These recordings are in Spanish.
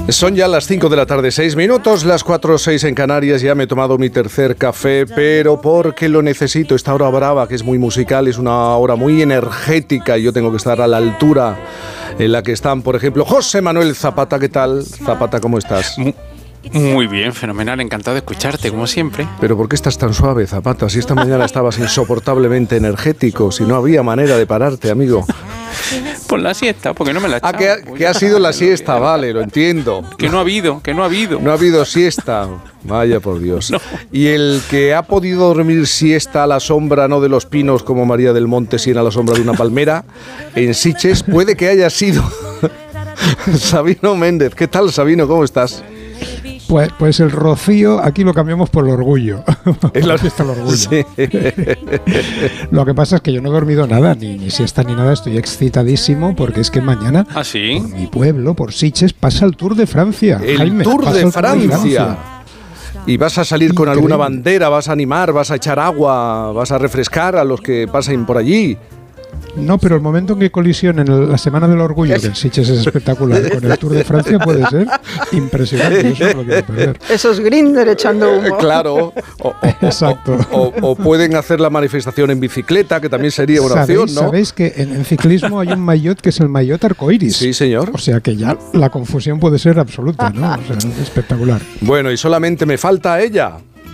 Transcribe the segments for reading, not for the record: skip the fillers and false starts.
Son ya las 5 de la tarde, 6 minutos, las 4:06 en Canarias. Ya me he tomado mi tercer café, pero porque lo necesito. Esta hora brava, que es muy musical, es una hora muy energética y yo tengo que estar a la altura en la que están, por ejemplo, José Manuel Zapata. ¿Qué tal, Zapata? ¿Cómo estás? Muy bien, fenomenal, encantado de escucharte, como siempre. ¿Pero por qué estás tan suave, Zapata? Si esta mañana estabas insoportablemente energético, si no había manera de pararte, amigo. Por la siesta, porque no me la he echado. Que ha sido la siesta, vale, lo entiendo. Que no ha habido. No ha habido siesta, vaya por Dios. No. Y el que ha podido dormir siesta a la sombra, no de los pinos como María del Monte, sino a la sombra de una palmera, en Sitges, puede que haya sido Sabino Méndez. ¿Qué tal, Sabino? ¿Cómo estás? Pues el rocío aquí lo cambiamos por el orgullo. Es la fiesta del orgullo. Sí. Lo que pasa es que yo no he dormido nada, ni siesta ni nada. Estoy excitadísimo porque es que mañana ¿sí? Por mi pueblo, por Sitges, pasa el Tour de Francia. El Tour de Francia. Y vas a salir con alguna bandera, vas a animar, vas a echar agua, vas a refrescar a los que pasen por allí. No, pero el momento en que colisionen la Semana del Orgullo, que en Sitges es espectacular, con el Tour de Francia puede ser impresionante. Eso no lo quiero perder. Esos Grindr echando humo. Claro. Exacto. O pueden hacer la manifestación en bicicleta, que también sería una opción, ¿no? ¿Sabéis que en ciclismo hay un maillot que es el maillot arcoiris? Sí, señor. O sea que ya la confusión puede ser absoluta, ¿no? O sea, es espectacular. Bueno, y solamente me falta ella.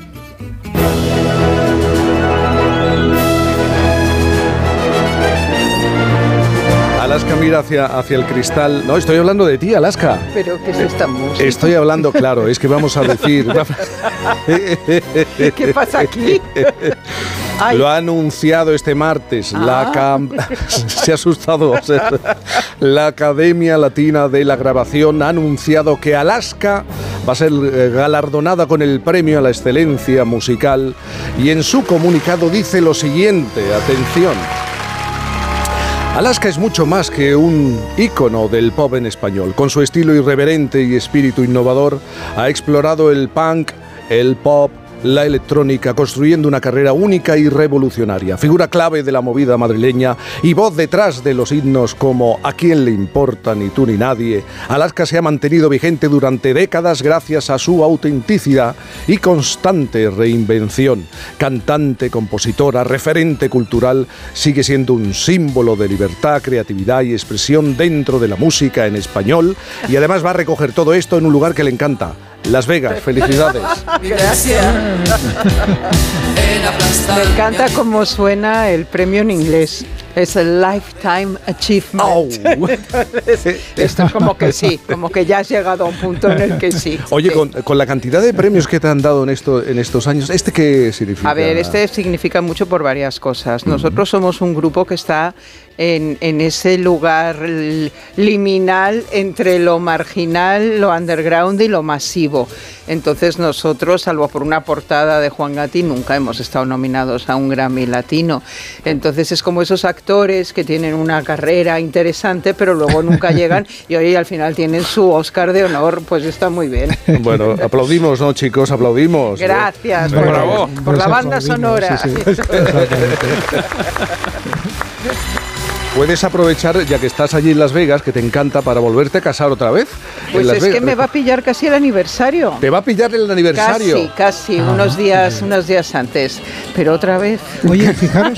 Alaska mira hacia el cristal. No, estoy hablando de ti, Alaska. ¿Pero qué es esta música? Estoy hablando, claro, es que vamos a decir... ¿Qué pasa aquí? Ay. Lo ha anunciado este martes se ha asustado. La Academia Latina de la Grabación ha anunciado que Alaska va a ser galardonada con el premio a la excelencia musical y en su comunicado dice lo siguiente, atención. Alaska es mucho más que un ícono del pop en español. Con su estilo irreverente y espíritu innovador, ha explorado el punk, el pop, la electrónica, construyendo una carrera única y revolucionaria. Figura clave de la movida madrileña y voz detrás de los himnos como ¿A quién le importa ni tú ni nadie? Alaska se ha mantenido vigente durante décadas gracias a su autenticidad y constante reinvención. Cantante, compositora, referente cultural, sigue siendo un símbolo de libertad, creatividad y expresión dentro de la música en español y además va a recoger todo esto en un lugar que le encanta. Las Vegas, felicidades. Gracias. Me encanta cómo suena el premio en inglés. Es el Lifetime Achievement. Oh. Entonces, esto es como que sí, como que ya has llegado a un punto en el que sí. Oye, con la cantidad de premios que te han dado en estos años, ¿este qué significa? A ver, este significa mucho por varias cosas. Nosotros somos un grupo que está en ese lugar liminal entre lo marginal, lo underground y lo masivo. Entonces nosotros, salvo por una portada de Juan Gatti, nunca hemos estado nominados a un Grammy Latino. Entonces es como esos actores que tienen una carrera interesante, pero luego nunca llegan y hoy al final tienen su Oscar de honor. Pues está muy bien. Bueno, aplaudimos, ¿no, chicos? Aplaudimos. Gracias por la banda sonora. Sí. Puedes aprovechar, ya que estás allí en Las Vegas, que te encanta, para volverte a casar otra vez. Pues es que me va a pillar casi el aniversario. ¿Te va a pillar el aniversario? Casi, unos días antes. Pero otra vez. Oye, fijaros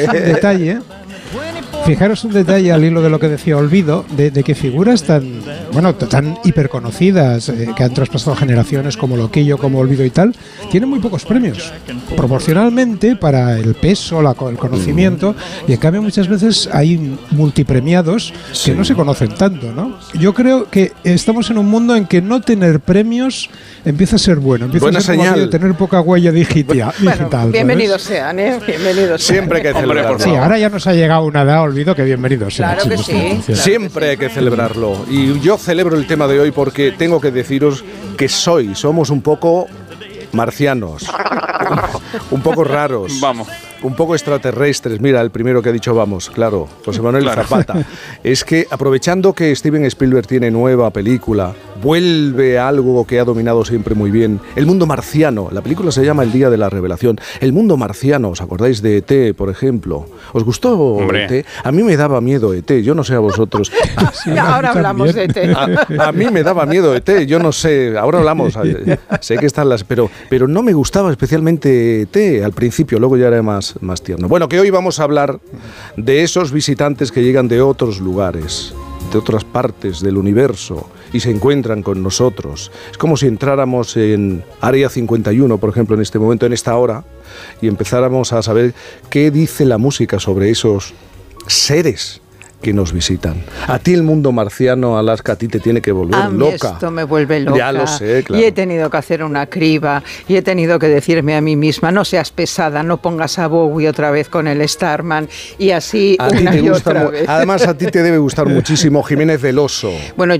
un detalle al hilo de lo que decía Olvido, de que figuras tan hiperconocidas, que han traspasado generaciones como Loquillo, como Olvido y tal, tienen muy pocos premios, proporcionalmente para el peso, el conocimiento, y en cambio muchas veces hay multipremiados que no se conocen tanto, ¿no? Yo creo que estamos en un mundo en que no tener premios empieza a ser bueno, Buena a ser señal. como tener poca huella digital. Bueno, bienvenidos sean, Bienvenidos sean. Siempre hay que celebrarlo. Sí, ahora ya nos ha llegado una edad, Olvido, que bienvenidos sean. Claro que sí. Siempre hay que celebrarlo. Y yo celebro el tema de hoy porque tengo que deciros que somos un poco marcianos, un poco raros. Vamos. Un poco extraterrestres. Mira, el primero que ha dicho vamos, claro, José Manuel Zapata. Es que aprovechando que Steven Spielberg tiene nueva película, vuelve a algo que ha dominado siempre muy bien, el mundo marciano. La película se llama El día de la revelación. El mundo marciano, ¿os acordáis de E.T., por ejemplo? ¿Os gustó E.T.? A mí me daba miedo E.T., yo no sé a vosotros. Sí, ahora hablamos de E.T. A mí me daba miedo E.T., yo no sé, ahora hablamos, sé que están las... Pero no me gustaba especialmente E.T. al principio, luego ya era más tierno. Bueno, que hoy vamos a hablar de esos visitantes que llegan de otros lugares, de otras partes del universo y se encuentran con nosotros. Es como si entráramos en Área 51, por ejemplo, en este momento, en esta hora, y empezáramos a saber qué dice la música sobre esos seres que nos visitan. A ti el mundo marciano, Alaska, a ti te tiene que volver loca. Esto me vuelve loca. Ya lo sé, claro. Y he tenido que hacer una criba, y he tenido que decirme a mí misma, no seas pesada, no pongas a Bowie otra vez con el Starman, y así una y otra vez. Además, a ti te debe gustar muchísimo Jiménez del Oso. Yo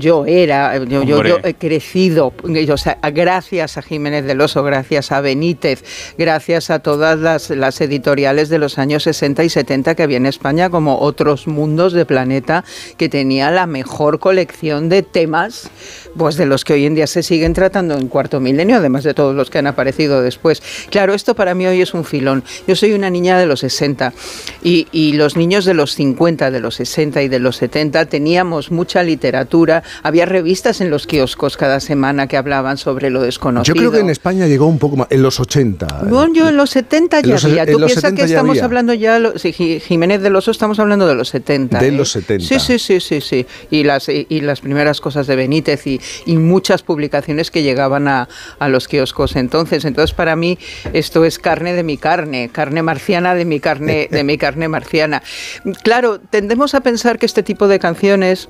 he crecido, o sea, gracias a Jiménez del Oso, gracias a Benítez, gracias a todas las editoriales de los años 60 y 70 que había en España, como Otros Mundos de Planeta, que tenía la mejor colección de temas, pues de los que hoy en día se siguen tratando en Cuarto Milenio, además de todos los que han aparecido después. Claro, esto para mí hoy es un filón. Yo soy una niña de los 60 y los niños de los 50, de los 60 y de los 70 teníamos mucha literatura, había revistas en los kioscos cada semana que hablaban sobre lo desconocido. Yo creo que en España llegó un poco más, en los 80. Bueno, yo en los 70 ya había. Tú piensas que estamos hablando ya, Jiménez del Oso, estamos hablando de los 70. De los 70. Sí. Y las primeras cosas de Benítez y muchas publicaciones que llegaban a los kioscos entonces. Entonces, para mí, esto es carne de mi carne marciana de mi carne marciana. Claro, tendemos a pensar que este tipo de canciones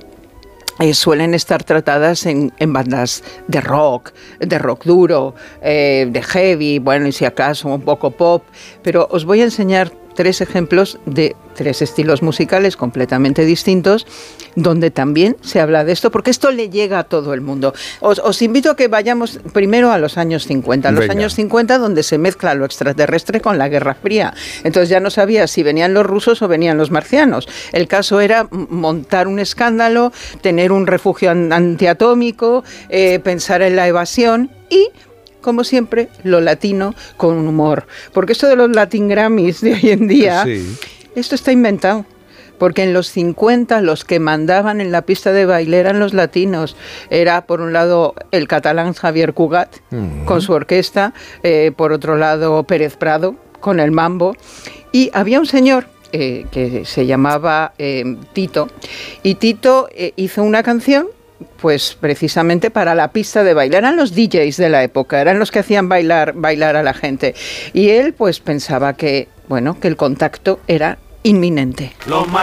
suelen estar tratadas en bandas de rock duro, de heavy, bueno, y si acaso un poco pop, pero os voy a enseñar 3 ejemplos de 3 estilos musicales completamente distintos, donde también se habla de esto, porque esto le llega a todo el mundo. Os invito a que vayamos primero a los años 50. Los años 50, donde se mezcla lo extraterrestre con la Guerra Fría. Entonces ya no sabías si venían los rusos o venían los marcianos. El caso era montar un escándalo, tener un refugio antiatómico, pensar en la evasión y, como siempre, lo latino con humor. Porque esto de los Latin Grammys de hoy en día, esto está inventado. Porque en los 50 los que mandaban en la pista de baile eran los latinos. Era, por un lado, el catalán Javier Cugat, con su orquesta, por otro lado, Pérez Prado, con el mambo. Y había un señor que se llamaba Tito, y Tito hizo una canción pues precisamente para la pista de baile. Eran los DJs de la época, eran los que hacían bailar a la gente. Y él pues pensaba que el contacto era inminente.